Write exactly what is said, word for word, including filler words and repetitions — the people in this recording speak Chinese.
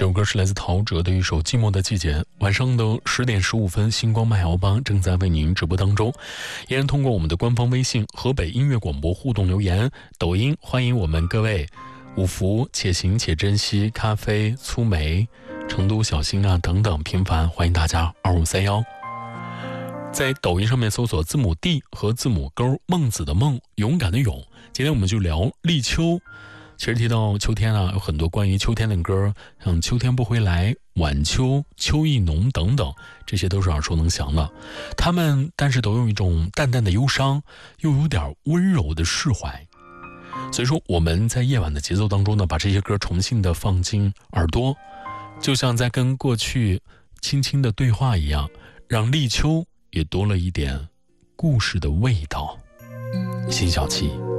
这首歌是来自陶喆的一首《寂寞的季节》。晚上的十点十五分，星光麦瑶吧正在为您直播当中。依然通过我们的官方微信河北音乐广播互动留言，抖音欢迎我们各位五福、且行且珍惜、咖啡、粗梅、成都小新啊等等频繁，欢迎大家二五三幺。在抖音上面搜索字母 D 和字母勾孟子的孟，勇敢的勇。今天我们就聊立秋。其实提到秋天啊，有很多关于秋天的歌，像秋天不回来、晚秋、秋意浓等等，这些都是耳熟能详的。他们但是都用一种淡淡的忧伤，又有点温柔的释怀。所以说我们在夜晚的节奏当中呢，把这些歌重新的放进耳朵，就像在跟过去轻轻的对话一样，让立秋也多了一点故事的味道。辛晓琪。